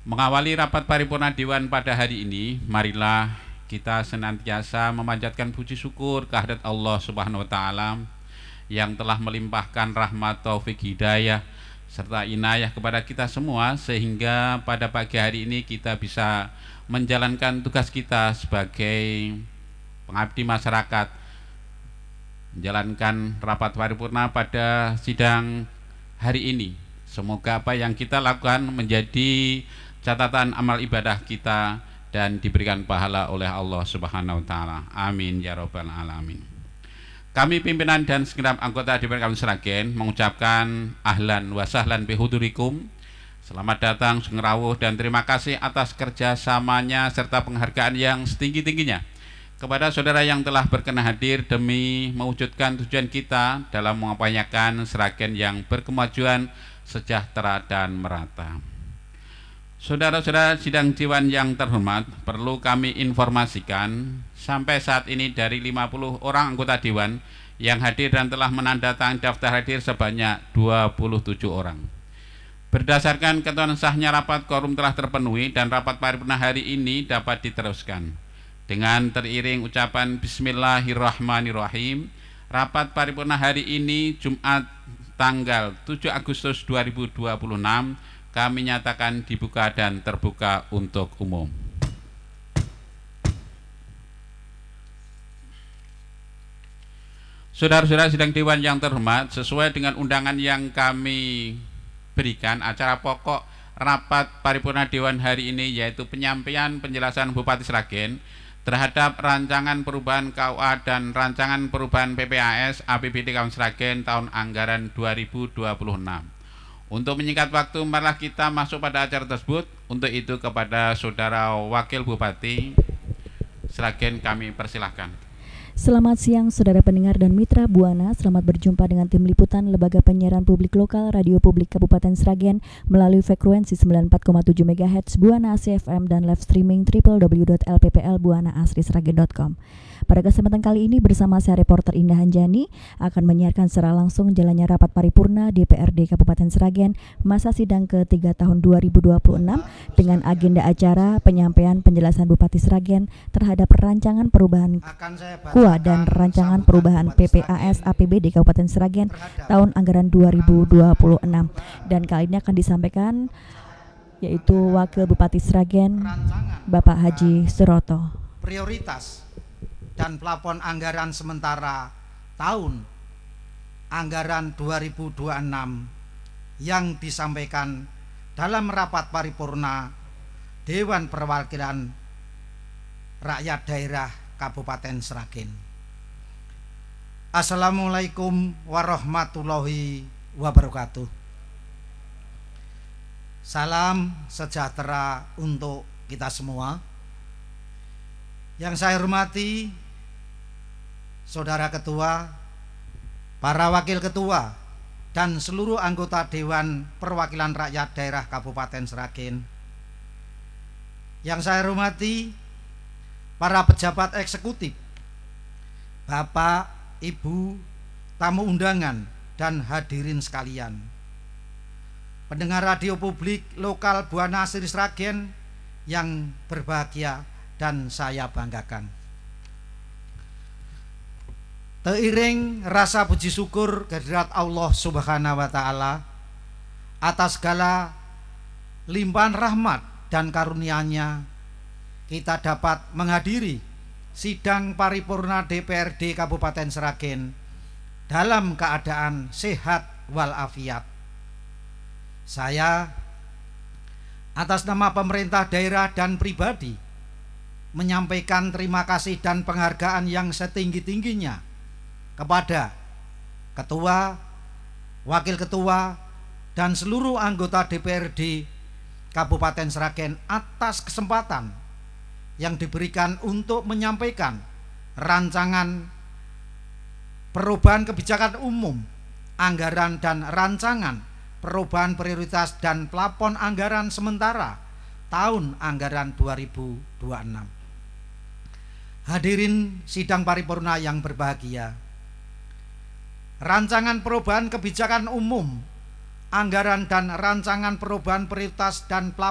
Mengawali rapat paripurna Dewan pada hari ini, marilah kita senantiasa memanjatkan puji syukur kehadirat Allah Subhanahu wa taala yang telah melimpahkan rahmat, taufik, hidayah serta inayah kepada kita semua, sehingga pada pagi hari ini kita bisa menjalankan tugas kita sebagai pengabdi masyarakat, menjalankan rapat paripurna pada sidang hari ini. Semoga apa yang kita lakukan menjadi catatan amal ibadah kita dan diberikan pahala oleh Allah Subhanahu wa taala. Amin ya rabbal alamin. Kami pimpinan dan segenap anggota DPR Kabupaten Sragen mengucapkan ahlan wa sahlan bihudurikum. Selamat datang, sugeng rawuh, dan terima kasih atas kerjasamanya serta penghargaan yang setinggi-tingginya kepada saudara yang telah berkenan hadir demi mewujudkan tujuan kita dalam mengupayakan Sragen yang berkemajuan, sejahtera, dan merata. Saudara-saudara sidang Dewan yang terhormat, perlu kami informasikan sampai saat ini dari 50 orang anggota Dewan yang hadir dan telah menandatangani daftar hadir sebanyak 27 orang. Berdasarkan ketentuan sahnya rapat, quorum telah terpenuhi dan rapat paripurna hari ini dapat diteruskan. Dengan teriring ucapan Bismillahirrahmanirrahim, rapat paripurna hari ini Jumat tanggal 7 Agustus 2026 kami nyatakan dibuka dan terbuka untuk umum. Saudara-saudara sidang Dewan yang terhormat, sesuai dengan undangan yang kami berikan, acara pokok rapat paripurna Dewan hari ini yaitu penyampaian penjelasan Bupati Sragen terhadap rancangan perubahan KUA dan rancangan perubahan PPAS APBD Kabupaten Sragen tahun anggaran 2026. Untuk menyingkat waktu, marilah kita masuk pada acara tersebut. Untuk itu kepada Saudara Wakil Bupati Sragen kami persilahkan. Selamat siang saudara pendengar dan mitra Buana. Selamat berjumpa dengan tim liputan Lembaga Penyiaran Publik Lokal Radio Publik Kabupaten Sragen melalui frekuensi 94,7 MHz Buana Asri FM dan live streaming www.lpplbuanaasrisragen.com. Pada kesempatan kali ini bersama saya reporter Indah Hanjani akan menyiarkan secara langsung jalannya rapat paripurna DPRD Kabupaten Sragen masa sidang ke-3 tahun 2026 dengan agenda acara penyampaian penjelasan Bupati Sragen terhadap rancangan perubahan KUA dan rancangan perubahan PPAS APBD Kabupaten Sragen tahun anggaran 2026. Dan kali ini akan disampaikan yaitu Wakil Bupati Sragen Bapak Haji Suroto. Prioritas dan plafon anggaran sementara tahun anggaran 2026 yang disampaikan dalam rapat paripurna Dewan Perwakilan Rakyat Daerah Kabupaten Sragen. Assalamualaikum warahmatullahi wabarakatuh. Salam sejahtera untuk kita semua. Yang saya hormati Saudara Ketua, para Wakil Ketua, dan seluruh anggota Dewan Perwakilan Rakyat Daerah Kabupaten Sragen. Yang saya hormati para pejabat eksekutif, Bapak, Ibu, tamu undangan, dan hadirin sekalian. Pendengar radio publik lokal Buana Asri Sragen yang berbahagia dan saya banggakan. Teiring rasa puji syukur kehadirat Allah Subhanahu wa taala atas segala limpahan rahmat dan karunia-Nya, kita dapat menghadiri sidang paripurna DPRD Kabupaten Sragen dalam keadaan sehat walafiat. Saya atas nama pemerintah daerah dan pribadi menyampaikan terima kasih dan penghargaan yang setinggi-tingginya kepada Ketua, Wakil Ketua, dan seluruh anggota DPRD Kabupaten Sragen atas kesempatan yang diberikan untuk menyampaikan rancangan perubahan kebijakan umum, anggaran dan rancangan perubahan prioritas dan plafon anggaran sementara tahun anggaran 2026. Hadirin sidang paripurna yang berbahagia, rancangan perubahan kebijakan umum, anggaran dan rancangan perubahan prioritas dan plafon